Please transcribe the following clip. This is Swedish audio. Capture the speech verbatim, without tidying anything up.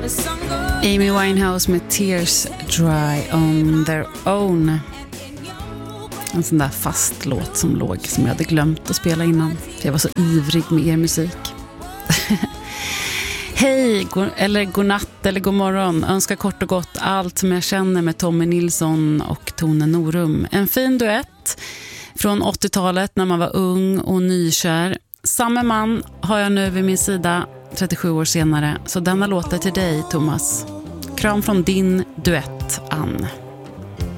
Amy Winehouse med Tears Dry on their own. En sån där fast låt som låg, som jag hade glömt att spela innan. För jag var så ivrig med er musik. Hej, go- eller god natt eller god morgon. Önskar kort och gott allt som jag känner med Tommy Nilsson och Tone Norum. En fin duett från åttiotalet när man var ung och nykär. Samma man har jag nu vid min sida trettiosju år senare. Så denna låter till dig, Thomas. Kram från din duett, Ann.